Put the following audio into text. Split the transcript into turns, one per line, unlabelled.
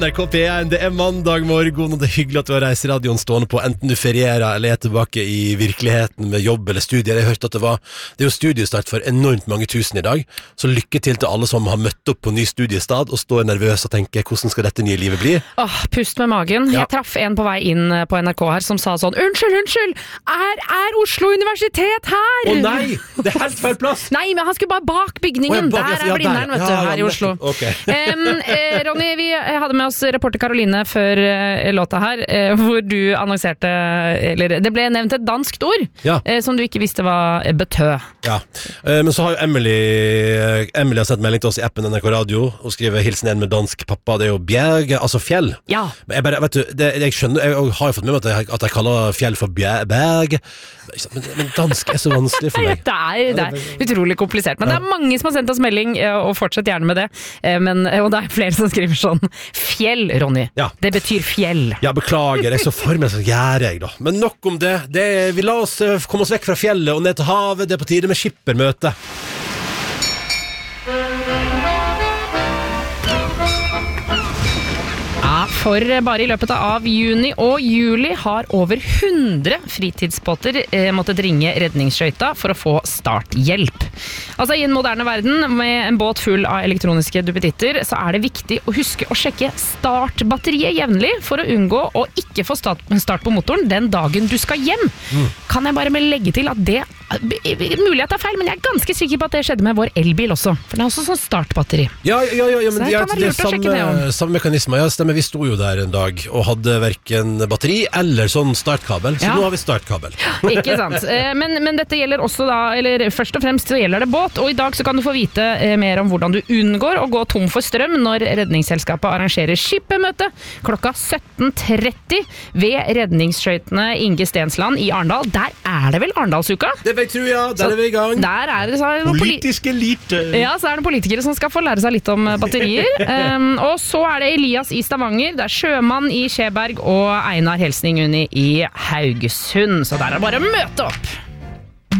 NRK P1, det mandag morgen, og det hyggelig at du har reiseradioen stående på, enten du ferierer eller er tilbake i virkeligheten med jobb eller studier. Jeg hørte at det er jo studiestart for enormt mange tusen i dag, så lykke til alle som har møtt opp på ny studiestad og står nervøs og tenker, hvordan skal dette nye livet bli?
Pust med magen. Jeg traff en på vei inn på NRK her som sa sånn, unnskyld, er Oslo Universitet her?
Nei, det er helt feil plass!
Nei, men han skulle bare bak bygningen, der er Blindern, vet du, her i Oslo.
Okay.
Ronny, vi hadde med oss reporter Karoline før låta her, hvor du annonserte, eller det ble nevnt et danskt ord, som du ikke visste hva betød. Ja,
men så har jo Emily har sett melding til oss i appen NRK Radio, og skriver hilsen en med dansk pappa, det er jo bjerg, altså fjell.
Ja.
Men vet du, jeg skjønner, jeg har jo fått med meg at jeg kaller fjell for berg, men dansk er så vanskelig for meg.
Det er utrolig komplisert, men det er mange som har sendt oss melding, og fortsett gjerne med det, og det er flere som skriver sånn, fjell, Ronny. Ja. Det betyr fjell.
Ja, beklager, jeg så for meg så gjør jeg da. Men nok om det. Vi la oss komme oss vekk fra fjellet og ned til havet. Det er på tide med skippermøte.
For bare i løpet av juni og juli har over 100 fritidsbåter måttet ringe redningsskøyta for å få starthjelp. Altså i en moderne verden med en båt full av elektroniske duppeditter, så er det viktig å huske å sjekke startbatteriet jevnlig for å unngå å ikke få start på motoren den dagen du skal hjem. Kan jeg bare legge til at det mulig at det er feil, men jeg er ganske sikker på at det skjedde med vår elbil også, for det er også sånn startbatteri.
Ja, men det er samme mekanismer. Ja, stemmer, vi sto jo der en dag og hadde hverken batteri eller sånn startkabel, så nå har vi startkabel.
Ikke sant. Men dette gjelder også da, eller først og fremst så gjelder det båt, og i dag så kan du få vite mer om hvordan du unngår å gå tom for strøm når redningsselskapet arrangerer skippermøte klokka 17:30 ved redningsskøytene Inge Stensland i Arendal. Der er det vel Arendalsuka?
Det jeg tror, ja, der er vi i gang.
Der er det
politisk elite.
Ja, så er det politikere som skal få lære seg litt om batterier. Og så er det Elias i Stavanger, det er Sjømann i Skjeberg og Einar Helsing Unni i Haugesund. Så der er det bare å møte opp.